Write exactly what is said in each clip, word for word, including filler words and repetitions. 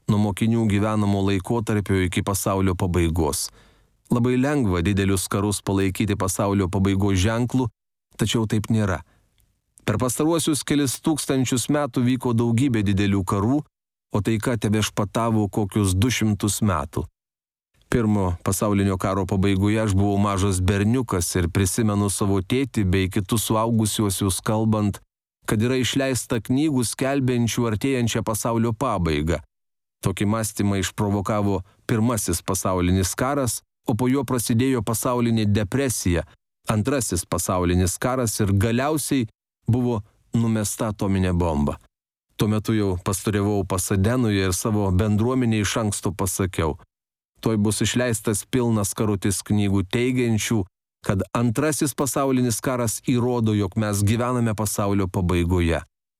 nuo mokinių gyvenamo laikotarpio iki pasaulio pabaigos. Labai lengva didelius karus palaikyti pasaulio pabaigos ženklų, tačiau taip nėra. Per pastaruosius kelis tūkstančius metų vyko daugybė didelių karų, o taika tebešpatavo kokius du šimtus metų. Pirmo pasaulinio karo pabaigoje aš buvau mažas berniukas ir prisimenu savo tėtį bei kitus suaugusiuosius kalbant, kad yra išleista knygų skelbiančių artėjančią pasaulio pabaigą. Tokį mąstymą išprovokavo pirmasis pasaulinis karas, o po jo prasidėjo pasaulinė depresija, antrasis pasaulinis karas ir galiausiai buvo numesta atominė bomba. Tuo metu jau pastoriavau Pasadenoje ir savo bendruomenė iš anksto pasakiau, tuoj bus išleistas pilnas karutis knygų teigiančių, kad antrasis pasaulinis karas įrodo, jog mes gyvename pasaulio pabaigoje.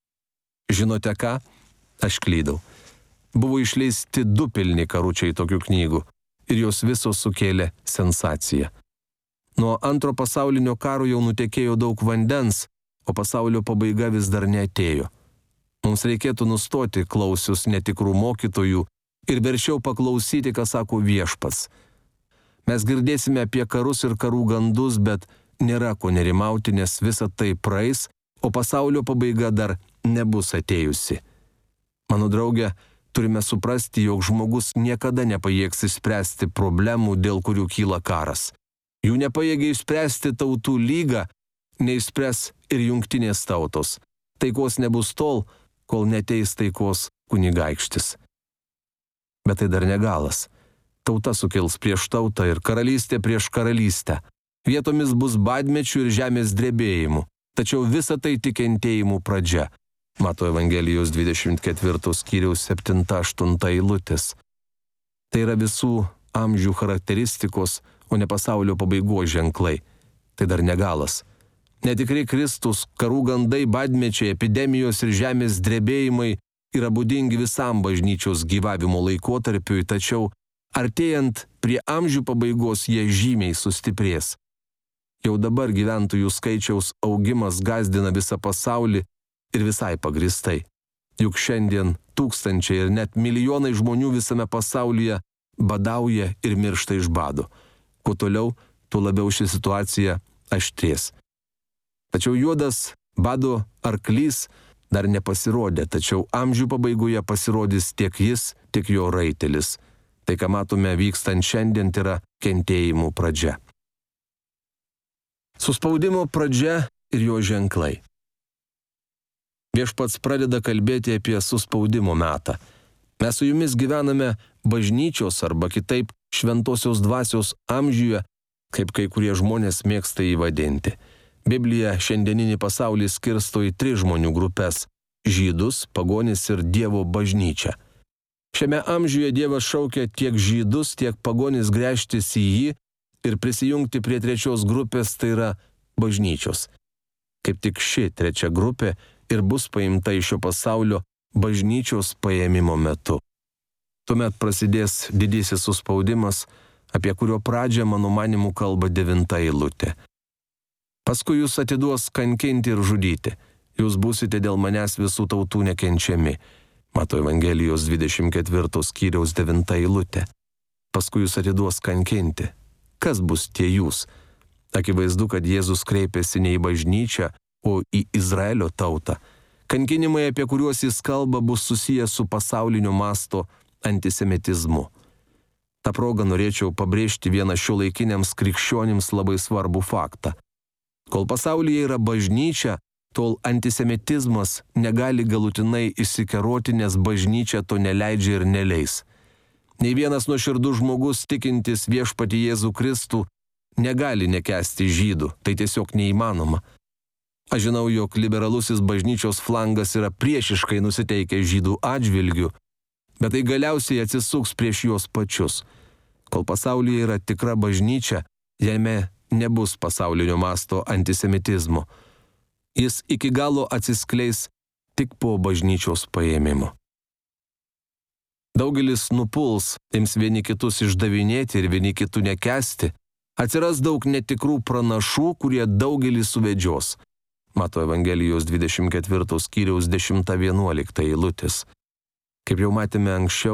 Žinote ką? Aš klydau. Buvo išleisti du pilni karučiai tokių knygų ir jos visos sukėlė sensaciją. Nuo antro pasaulinio karo jau nutekėjo daug vandens, o pasaulio pabaiga vis dar neatėjo. Mums reikėtų nustoti klausius netikrų mokytojų ir verčiau paklausyti, ką sako viešpats. Mes girdėsime apie karus ir karų gandus, bet nėra ko nerimauti, nes visa tai praeis, o pasaulio pabaiga dar nebus atėjusi. Mano draugė, turime suprasti, jog žmogus niekada nepajėgs išspręsti problemų, dėl kurių kyla karas. Jų nepajėgia išspręsti tautų lyga, neišspręs ir jungtinės tautos. Taikos nebus tol, kol neteis taikos kunigaikštis. Bet tai dar negalas. Tauta sukils prieš tautą ir karalystė prieš karalystę. Vietomis bus badmečių ir žemės drebėjimų, tačiau visa tai tik kentėjimų pradžia. Mato Evangelijos dvidešimt ketvirtos skyriaus septinta aštunta eilutės. Tai yra visų amžių charakteristikos, o ne pasaulio pabaigos ženklai. Tai dar negalas. Netikri Kristus, karų gandai, badmečiai, epidemijos ir žemės drebėjimai yra būdingi visam bažnyčios gyvavimo laikotarpiui, tačiau artėjant prie amžių pabaigos jie žymiai sustiprės. Jau dabar gyventojų skaičiaus augimas gąsdina visą pasaulį ir visai pagristai. Juk šiandien tūkstančiai ir net milijonai žmonių visame pasaulyje badauja ir miršta iš bado. Kuo toliau, tuo labiau ši situacija aštrės. Tačiau juodas bado arklys dar nepasirodė, tačiau amžių pabaigoje pasirodys tiek jis, tiek jo raitelis. Tai, ką matome vykstant šiandien, yra kentėjimų pradžia. Suspaudimo pradžia ir jo ženklai. Viešpats pradeda kalbėti apie suspaudimo metą. Mes su jumis gyvename bažnyčios arba kitaip šventosios dvasios amžiuje, kaip kai kurie žmonės mėgsta įvadinti. Biblija šiandieninį pasaulį skirsto į tris žmonių grupės – žydus, pagonis ir Dievo bažnyčią. Šiame amžiuje Dievas šaukia tiek žydus, tiek pagonis gręžtis į jį ir prisijungti prie trečios grupės, tai yra bažnyčios. Kaip tik ši trečia grupė ir bus paimta iš šio pasaulio bažnyčios paėmimo metu. Tuomet prasidės didysis suspaudimas, apie kurio pradžią mano manimu kalba devinta eilutė. Paskui jūs atiduos kankinti ir žudyti. Jūs būsite dėl manęs visų tautų nekenčiami. Mato Evangelijos dvidešimt ketvirtos skyriaus devinta eilutė. Paskui jūs atiduos kankinti. Kas bus tie jūs? Akivaizdu, kad Jėzus kreipėsi ne į bažnyčią, o į Izraelio tautą. Kankinimai, apie kuriuos jis kalba, bus susijęs su pasaulinio masto antisemitizmu. Ta proga norėčiau pabrėžti vieną šiuolaikiniams krikščionims labai svarbų faktą. Kol pasaulyje yra bažnyčia, tol antisemitizmas negali galutinai išsikeroti, nes bažnyčia to neleidžia ir neleis. Nei vienas nuoširdus žmogus tikintis viešpatį Jėzų Kristų negali nekęsti žydų, tai tiesiog neįmanoma. Aš žinau, jog liberalusis bažnyčios flangas yra priešiškai nusiteikęs žydų atžvilgiu, bet tai galiausiai atsisuks prieš juos pačius. Kol pasaulyje yra tikra bažnyčia, jame nebus pasaulinio masto antisemitizmo. Jis iki galo atsiskleis tik po bažnyčios paėmimo. Daugelis nupuls, ims vieni kitus išdavinėti ir vieni kitų nekęsti. Atsiras daug netikrų pranašų, kurie daugelį suvedžios. Mato Evangelijos dvidešimt ketvirtos skyriaus dešimta vienuolikta eilutės. Kaip jau matėme anksčiau,